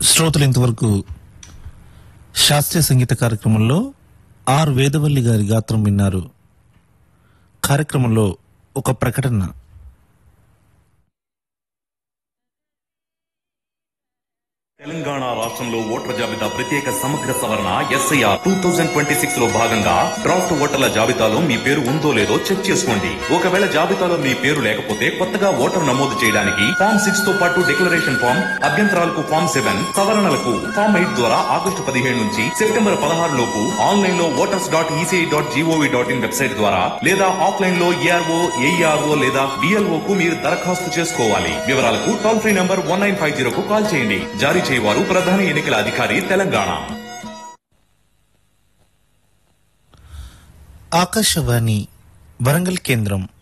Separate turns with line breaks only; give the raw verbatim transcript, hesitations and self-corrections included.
శ్రోతలు ఇంతవరకు శాస్త్రీయ సంగీత కార్యక్రమంలో ఆర్ వేదవల్లి గారి గాత్రం విన్నారు. కార్యక్రమంలో ఒక ప్రకటన.
తెలంగాణ రాష్ట్రంలో ఓటర్ల జాబితా ప్రత్యేక సమగ్ర సవరణ SIR two thousand twenty six లో భాగంగా డ్రాఫ్ట్ ఓటర్ల జాబితాలో మీ పేరు ఉందో లేదో చెక్ చేసుకోండి. ఒకవేళ జాబితాలో మీ పేరు లేకపోతే కొత్తగా ఓటర్ నమోదు చేయడానికి ఫామ్ సిక్స్ తో పాటు డిక్లరేషన్ ఫామ్, అభ్యంతరాలకు ఫామ్ సెవెన్, సవరణలకు ఫామ్ ఎయిట్ ద్వారా ఆగస్టు పదిహేడు నుంచి సెప్టెంబర్ పదహారు లోపు ఆన్లైన్ లో voters dot ECI dot GOV dot in website ద్వారా లేదా ఆఫ్లైన్ లో ఏఆర్ఓ, ఏఈఆర్ఓ లేదా డిఎల్ఓ కు మీరు దరఖాస్తు చేసుకోవాలి. వివరాలకు toll free number one nine five zero కు కాల్ చేయండి. జారీ చేయవారు ప్రధాన ఎన్నికల అధికారి తెలంగాణ.
ఆకాశవాణి వరంగల్ కేంద్రం.